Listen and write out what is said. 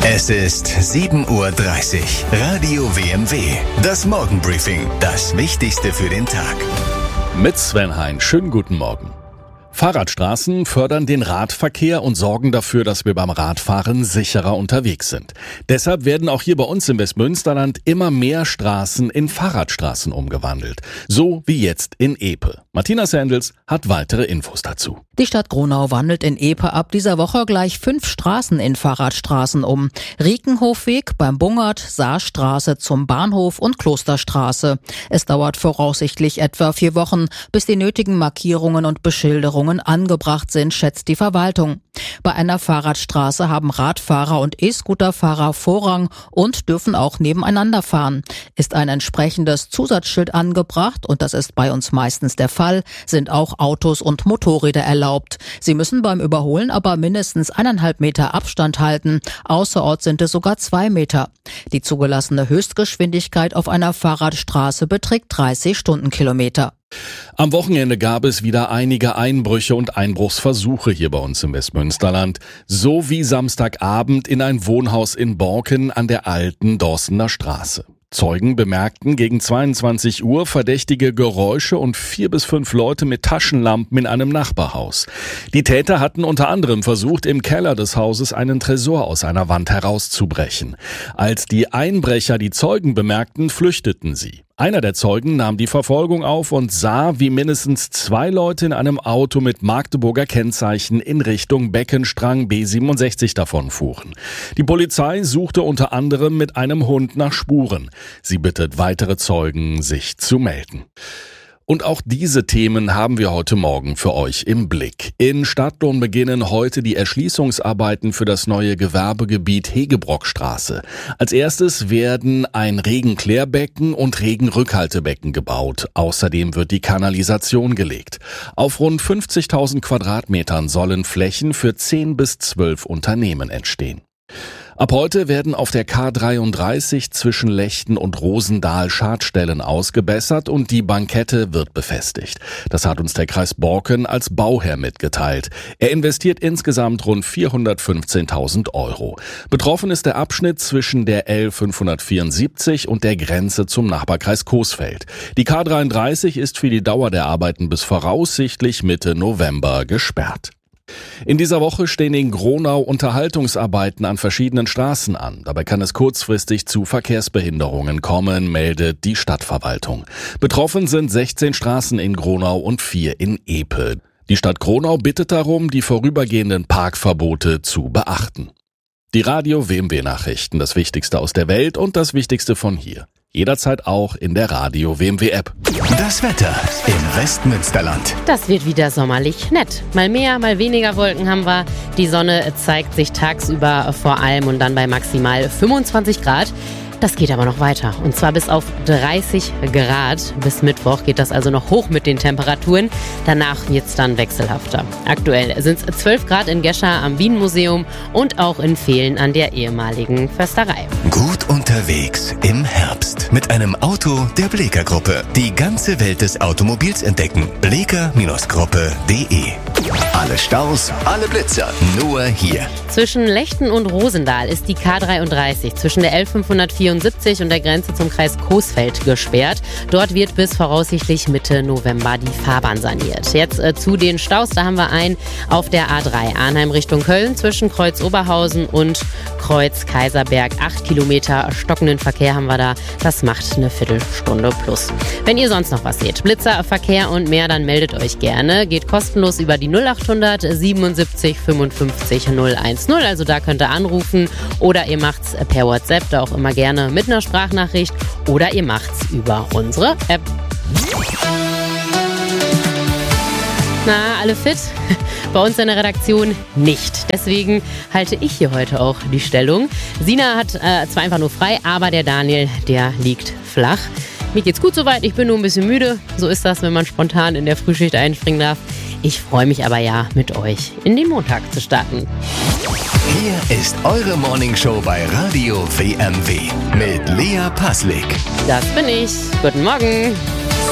Es ist 7:30 Uhr. Radio WMW. Das Morgenbriefing. Das Wichtigste für den Tag. Mit Sven Hein. Schönen guten Morgen. Fahrradstraßen fördern den Radverkehr und sorgen dafür, dass wir beim Radfahren sicherer unterwegs sind. Deshalb werden auch hier bei uns im Westmünsterland immer mehr Straßen in Fahrradstraßen umgewandelt. So wie jetzt in Epe. Martina Sandels hat weitere Infos dazu. Die Stadt Gronau wandelt in Epe ab dieser Woche gleich 5 Straßen in Fahrradstraßen um. Riekenhofweg beim Bungert, Saarstraße zum Bahnhof und Klosterstraße. Es dauert voraussichtlich etwa 4 Wochen, bis die nötigen Markierungen und Beschilderungen angebracht sind, schätzt die Verwaltung. Bei einer Fahrradstraße haben Radfahrer und E-Scooterfahrer Vorrang und dürfen auch nebeneinander fahren. Ist ein entsprechendes Zusatzschild angebracht, und das ist bei uns meistens der Fall, sind auch Autos und Motorräder erlaubt. Sie müssen beim Überholen aber mindestens 1,5 Meter Abstand halten. Außerorts sind es sogar 2 Meter. Die zugelassene Höchstgeschwindigkeit auf einer Fahrradstraße beträgt 30 Stundenkilometer. Am Wochenende gab es wieder einige Einbrüche und Einbruchsversuche hier bei uns im Westmünsterland. So wie Samstagabend in ein Wohnhaus in Borken an der alten Dorstener Straße. Zeugen bemerkten gegen 22 Uhr verdächtige Geräusche und 4 bis 5 Leute mit Taschenlampen in einem Nachbarhaus. Die Täter hatten unter anderem versucht, im Keller des Hauses einen Tresor aus einer Wand herauszubrechen. Als die Einbrecher die Zeugen bemerkten, flüchteten sie. Einer der Zeugen nahm die Verfolgung auf und sah, wie mindestens 2 Leute in einem Auto mit Magdeburger Kennzeichen in Richtung Beckenstrang B67 davonfuhren. Die Polizei suchte unter anderem mit einem Hund nach Spuren. Sie bittet weitere Zeugen, sich zu melden. Und auch diese Themen haben wir heute Morgen für euch im Blick. In Stadtlohn beginnen heute die Erschließungsarbeiten für das neue Gewerbegebiet Hegebrockstraße. Als erstes werden ein Regenklärbecken und Regenrückhaltebecken gebaut. Außerdem wird die Kanalisation gelegt. Auf rund 50.000 Quadratmetern sollen Flächen für 10 bis 12 Unternehmen entstehen. Ab heute werden auf der K33 zwischen Lechten und Rosendahl Schadstellen ausgebessert und die Bankette wird befestigt. Das hat uns der Kreis Borken als Bauherr mitgeteilt. Er investiert insgesamt rund 415.000 Euro. Betroffen ist der Abschnitt zwischen der L 574 und der Grenze zum Nachbarkreis Coesfeld. Die K33 ist für die Dauer der Arbeiten bis voraussichtlich Mitte November gesperrt. In dieser Woche stehen in Gronau Unterhaltungsarbeiten an verschiedenen Straßen an. Dabei kann es kurzfristig zu Verkehrsbehinderungen kommen, meldet die Stadtverwaltung. Betroffen sind 16 Straßen in Gronau und 4 in Epe. Die Stadt Gronau bittet darum, die vorübergehenden Parkverbote zu beachten. Die Radio WMW Nachrichten, das Wichtigste aus der Welt und das Wichtigste von hier. Jederzeit auch in der Radio WMW App. Das Wetter im Westmünsterland. Das wird wieder sommerlich nett. Mal mehr, mal weniger Wolken haben wir. Die Sonne zeigt sich tagsüber vor allem und dann bei maximal 25 Grad. Das geht aber noch weiter, und zwar bis auf 30 Grad. Bis Mittwoch geht das also noch hoch mit den Temperaturen. Danach wird es dann wechselhafter. Aktuell sind es 12 Grad in Gescher am Bienenmuseum und auch in Vehlen an der ehemaligen Försterei. Gut unterwegs im Herbst mit einem Auto der Bleeker Gruppe. Die ganze Welt des Automobils entdecken. Bleeker-Gruppe.de. Alle Staus, alle Blitzer, nur hier. Zwischen Lechten und Rosendahl ist die K33 zwischen der L 574 und der Grenze zum Kreis Coesfeld gesperrt. Dort wird bis voraussichtlich Mitte November die Fahrbahn saniert. Jetzt zu den Staus. Da haben wir einen auf der A3 Arnheim Richtung Köln zwischen Kreuz Oberhausen und Kreuz Kaiserberg. 8 Kilometer stockenden Verkehr haben wir da. Das macht eine Viertelstunde plus. Wenn ihr sonst noch was seht, Blitzer, Verkehr und mehr, dann meldet euch gerne. Geht kostenlos über die 0800 77 55 010. Also da könnt ihr anrufen oder ihr macht's per WhatsApp, da auch immer gerne mit einer Sprachnachricht, oder ihr macht's über unsere App. Na, alle fit? Bei uns in der Redaktion nicht. Deswegen halte ich hier heute auch die Stellung. Sina hat zwar einfach nur frei, aber der Daniel, der liegt flach. Mir geht's gut soweit, ich bin nur ein bisschen müde. So ist das, wenn man spontan in der Frühschicht einspringen darf. Ich freue mich aber ja, mit euch in den Montag zu starten. Hier ist eure Morningshow bei Radio WMW mit Lea Paslik. Das bin ich. Guten Morgen.